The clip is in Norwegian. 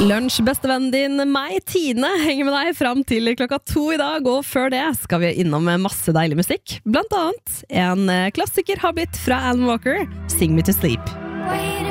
Lunsj, bestevennen din, meg, Tine, henger med deg fram til klokka 2 i dag, og før det skal vi innom masse deilig musikk. Blant annet en klassiker har blitt fra Alan Walker, Sing Me to Sleep.